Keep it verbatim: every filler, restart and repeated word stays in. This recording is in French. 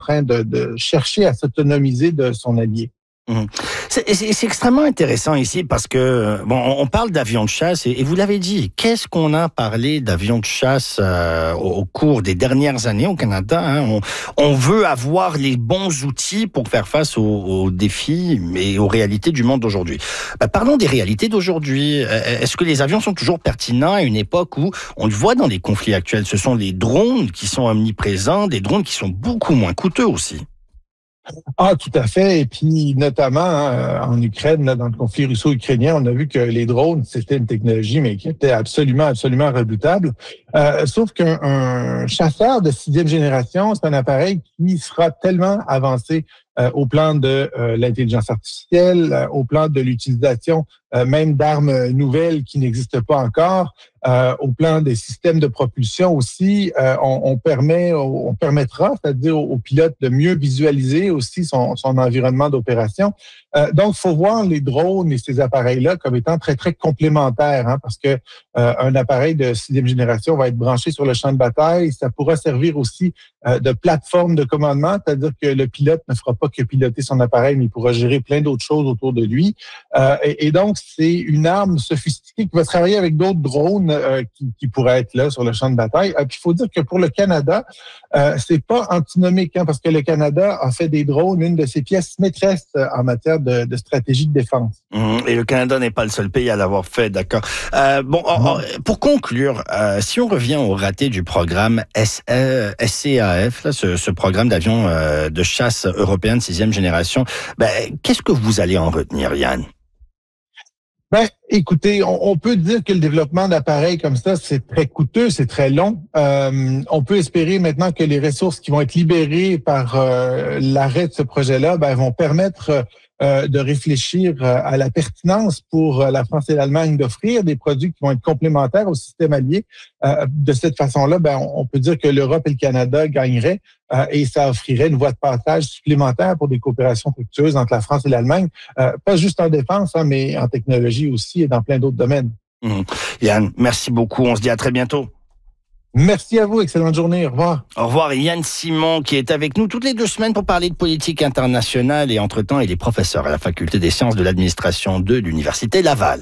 train de, de chercher à s'autonomiser de son allié. Mmh. C'est, c'est, c'est extrêmement intéressant ici parce que bon, on parle d'avions de chasse et, et vous l'avez dit, qu'est-ce qu'on a parlé d'avions de chasse euh, au, au cours des dernières années au Canada, hein? on, on veut avoir les bons outils pour faire face aux, aux défis et aux réalités du monde d'aujourd'hui. Bah, parlons des réalités d'aujourd'hui. Est-ce que les avions sont toujours pertinents à une époque où on le voit dans les conflits actuels, ce sont les drones qui sont omniprésents, des drones qui sont beaucoup moins coûteux aussi? Ah, tout à fait. Et puis, notamment hein, en Ukraine, là, dans le conflit russo-ukrainien, on a vu que les drones, c'était une technologie, mais qui était absolument, absolument redoutable. Euh, sauf qu'un un chasseur de sixième génération, c'est un appareil qui sera tellement avancé euh, au plan de euh, l'intelligence artificielle, euh, au plan de l'utilisation euh, même d'armes nouvelles qui n'existent pas encore, euh, au plan des systèmes de propulsion aussi. Euh, on, on permet, on permettra, c'est-à-dire aux, aux pilotes de mieux visualiser aussi son, son environnement d'opération. Euh, donc, il faut voir les drones et ces appareils-là comme étant très, très complémentaires, hein, parce que euh, un appareil de sixième génération va être branché sur le champ de bataille. Ça pourra servir aussi euh, de plateforme de commandement, c'est-à-dire que le pilote ne fera pas que piloter son appareil, mais il pourra gérer plein d'autres choses autour de lui. Euh, et, et donc, c'est une arme sophistiquée qui va travailler avec d'autres drones euh, qui, qui pourraient être là sur le champ de bataille. Euh, puis, il faut dire que pour le Canada, euh, c'est pas antinomique, hein, parce que le Canada a fait des drones une de ses pièces maîtresses euh, en matière de, de stratégie de défense. Mmh, et le Canada n'est pas le seul pays à l'avoir fait, d'accord. Euh, bon, oh, oh, pour conclure, euh, si on revient au raté du programme S C A F, là, ce, ce programme d'avions euh, de chasse européen de sixième génération, ben, qu'est-ce que vous allez en retenir, Yann? Ben, écoutez, on, on peut dire que le développement d'appareils comme ça, c'est très coûteux, c'est très long. Euh, on peut espérer maintenant que les ressources qui vont être libérées par euh, l'arrêt de ce projet-là, ben, vont permettre euh, de réfléchir à la pertinence pour la France et l'Allemagne d'offrir des produits qui vont être complémentaires au système allié. Euh, de cette façon-là, ben, on peut dire que l'Europe et le Canada gagneraient euh, et ça offrirait une voie de passage supplémentaire pour des coopérations fructueuses entre la France et l'Allemagne, euh, pas juste en défense, hein, mais en technologie aussi et dans plein d'autres domaines. Mmh. Yann, merci beaucoup. On se dit à très bientôt. Merci à vous. Excellente journée. Au revoir. Au revoir. Yann Simon qui est avec nous toutes les deux semaines pour parler de politique internationale et entre-temps, il est professeur à la Faculté des sciences de l'administration de l'Université Laval.